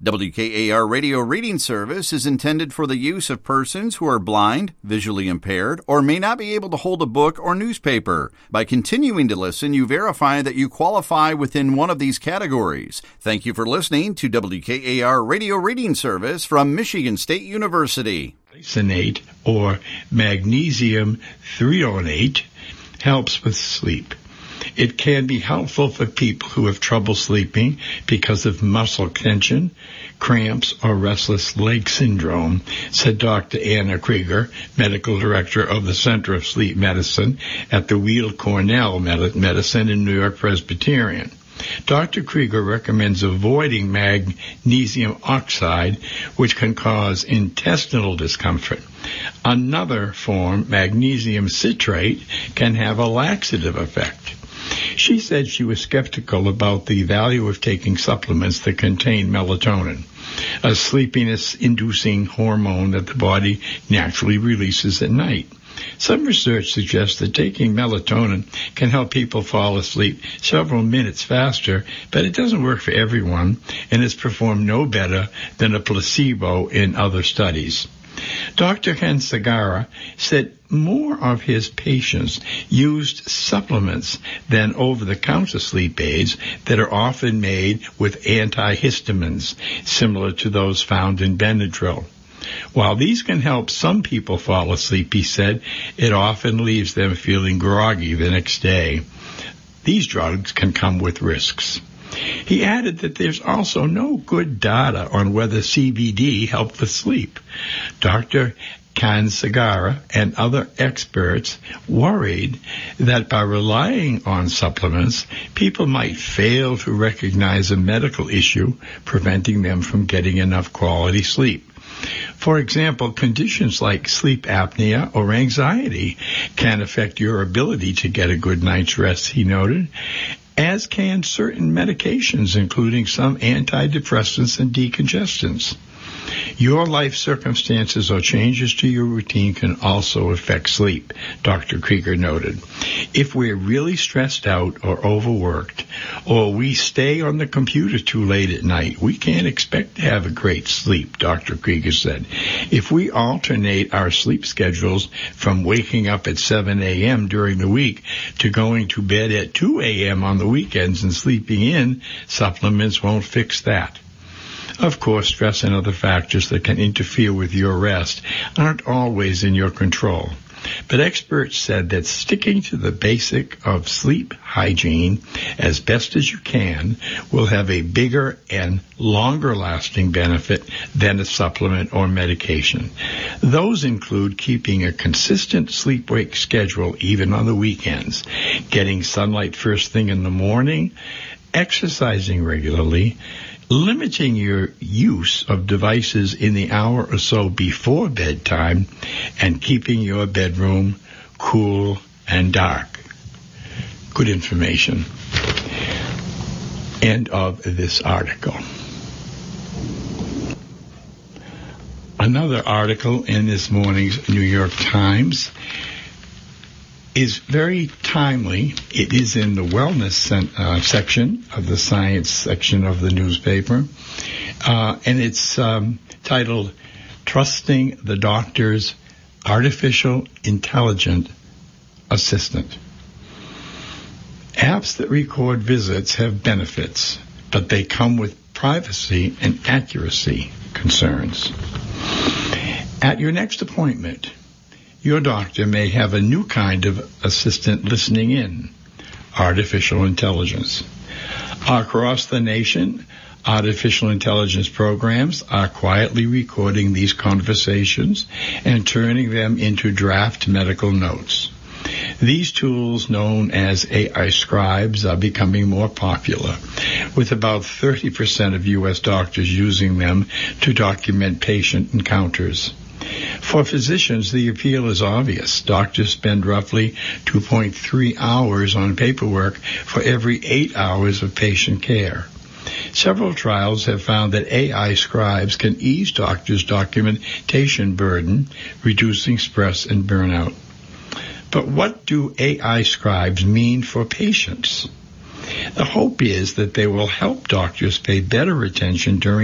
WKAR Radio Reading Service is intended for the use of persons who are blind, visually impaired, or may not be able to hold a book or newspaper. By continuing to listen, you verify that you qualify within one of these categories. Thank you for listening to WKAR Radio Reading Service from Michigan State University. Glycinate, or magnesium threonate, helps with sleep. It can be helpful for people who have trouble sleeping because of muscle tension, cramps, or restless leg syndrome, said Dr. Anna Krieger, medical director of the Center of Sleep Medicine at the Weill Cornell Medicine in New York Presbyterian. Dr. Krieger recommends avoiding magnesium oxide, which can cause intestinal discomfort. Another form, magnesium citrate, can have a laxative effect. She said she was skeptical about the value of taking supplements that contain melatonin, a sleepiness-inducing hormone that the body naturally releases at night. Some research suggests that taking melatonin can help people fall asleep several minutes faster, but it doesn't work for everyone, and it's performed no better than a placebo in other studies. Dr. Hansagara said more of his patients used supplements than over-the-counter sleep aids that are often made with antihistamines, similar to those found in Benadryl. While these can help some people fall asleep, he said, it often leaves them feeling groggy the next day. These drugs can come with risks. He added that there's also no good data on whether CBD helped with sleep. Dr. Hansagara and other experts worried that by relying on supplements, people might fail to recognize a medical issue preventing them from getting enough quality sleep. For example, conditions like sleep apnea or anxiety can affect your ability to get a good night's rest, he noted, as can certain medications, including some antidepressants and decongestants. Your life circumstances or changes to your routine can also affect sleep, Dr. Krieger noted. If we're really stressed out or overworked, or we stay on the computer too late at night, we can't expect to have a great sleep, Dr. Krieger said. If we alternate our sleep schedules from waking up at 7 a.m. during the week to going to bed at 2 a.m. on the weekends and sleeping in, supplements won't fix that. Of course, stress and other factors that can interfere with your rest aren't always in your control. But experts said that sticking to the basic of sleep hygiene as best as you can will have a bigger and longer-lasting benefit than a supplement or medication. Those include keeping a consistent sleep-wake schedule even on the weekends, getting sunlight first thing in the morning, exercising regularly, limiting your use of devices in the hour or so before bedtime, and keeping your bedroom cool and dark. Good information. End of this article. Another article in this morning's New York Times is very timely. It is in the wellness section of the science section of the newspaper, and it's titled, Trusting the Doctor's Artificial Intelligent Assistant. Apps that record visits have benefits, but they come with privacy and accuracy concerns. At your next appointment, your doctor may have a new kind of assistant listening in, artificial intelligence. Across the nation, artificial intelligence programs are quietly recording these conversations and turning them into draft medical notes. These tools, known as AI scribes, are becoming more popular, with about 30% of U.S. doctors using them to document patient encounters. For physicians, the appeal is obvious. Doctors spend roughly 2.3 hours on paperwork for every 8 hours of patient care. Several trials have found that AI scribes can ease doctors' documentation burden, reducing stress and burnout. But what do AI scribes mean for patients? The hope is that they will help doctors pay better attention during